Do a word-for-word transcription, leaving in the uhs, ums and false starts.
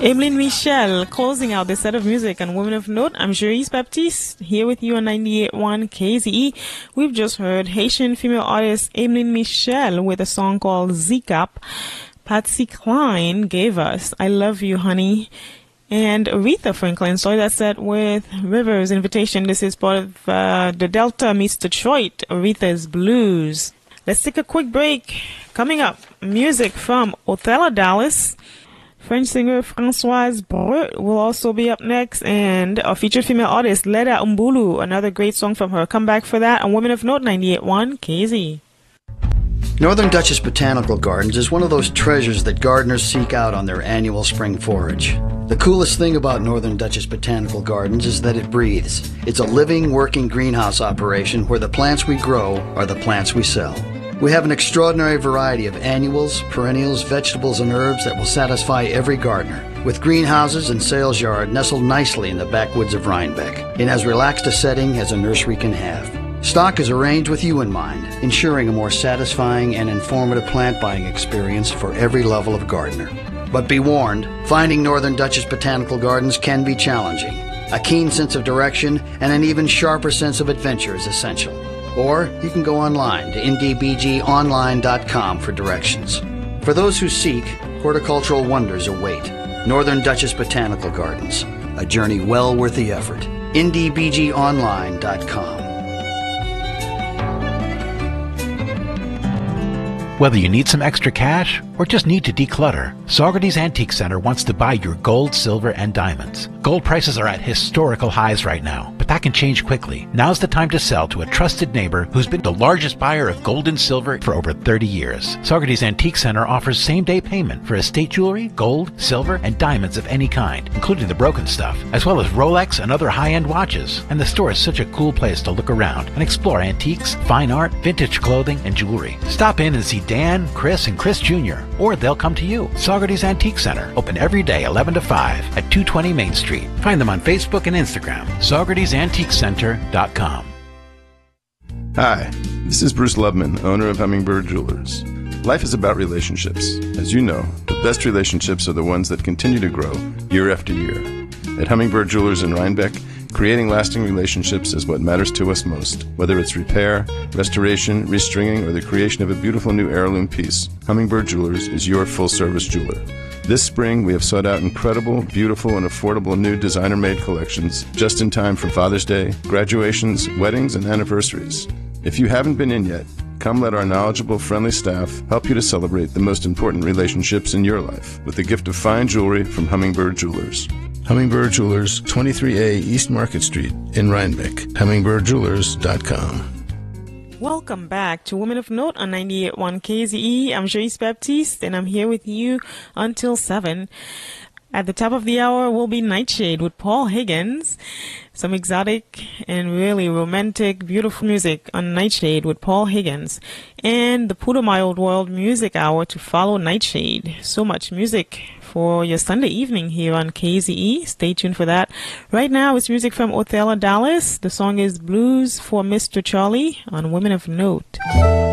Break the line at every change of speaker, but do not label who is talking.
Emeline Michel closing out this set of music on Women of Note. I'm Cherise Baptiste here with you on ninety-eight point one K Z E. We've just heard Haitian female artist Emeline Michel with a song called Zikap. Patsy Cline gave us I Love You, Honey. And Aretha Franklin started that set with River's Invitation. This is part of uh, the Delta meets Detroit, Aretha's Blues. Let's take a quick break. Coming up, music from Othello Dallas. French singer Françoise Breu will also be up next, and a featured female artist, Leda Umbulu, another great song from her. Come back for that on Women of Note, ninety-eight point one K Z.
Northern Dutchess Botanical Gardens is one of those treasures that gardeners seek out on their annual spring forage. The coolest thing about Northern Dutchess Botanical Gardens is that it breathes. It's a living, working greenhouse operation where the plants we grow are the plants we sell. We have an extraordinary variety of annuals, perennials, vegetables, and herbs that will satisfy every gardener, with greenhouses and sales yard nestled nicely in the backwoods of Rhinebeck, in as relaxed a setting as a nursery can have. Stock is arranged with you in mind, ensuring a more satisfying and informative plant buying experience for every level of gardener. But be warned, finding Northern Dutchess Botanical Gardens can be challenging. A keen sense of direction and an even sharper sense of adventure is essential. Or you can go online to n d b g online dot com for directions. For those who seek, horticultural wonders await. Northern Dutchess Botanical Gardens, a journey well worth the effort. n d b g online dot com.
Whether you need some extra cash or just need to declutter, Saugerties Antique Center wants to buy your gold, silver, and diamonds. Gold prices are at historical highs right now, but that can change quickly. Now's the time to sell to a trusted neighbor who's been the largest buyer of gold and silver for over thirty years. Saugerties Antique Center offers same-day payment for estate jewelry, gold, silver, and diamonds of any kind, including the broken stuff, as well as Rolex and other high-end watches. And the store is such a cool place to look around and explore antiques, fine art, vintage clothing, and jewelry. Stop in and see Dan, Chris, and Chris Junior, or they'll come to you. Saugerties Antique Center, open every day eleven to five at two twenty Main Street. Find them on Facebook and Instagram, saugerties antique center dot com.
Hi, this is Bruce Loveman, owner of Hummingbird Jewelers. Life is about relationships. As you know, the best relationships are the ones that continue to grow year after year. At Hummingbird Jewelers in Rhinebeck, creating lasting relationships is what matters to us most. Whether it's repair, restoration, restringing, or the creation of a beautiful new heirloom piece, Hummingbird Jewelers is your full-service jeweler. This spring, we have sought out incredible, beautiful, and affordable new designer-made collections just in time for Father's Day, graduations, weddings, and anniversaries. If you haven't been in yet, come let our knowledgeable, friendly staff help you to celebrate the most important relationships in your life with the gift of fine jewelry from Hummingbird Jewelers. Hummingbird Jewelers, twenty-three A East Market Street in Rhinebeck. hummingbird jewelers dot com.
Welcome back to Women of Note on ninety-eight point one K Z E. I'm Cherise Baptiste, and I'm here with you until seven. At the top of the hour will be Nightshade with Paul Higgins. Some exotic and really romantic, beautiful music on Nightshade with Paul Higgins. And the Put My Old World Music Hour to follow Nightshade. So much music for your Sunday evening here on K Z E. Stay tuned for that. Right now it's music from Othello Dallas. The song is Blues for Mister Charlie on Women of Note.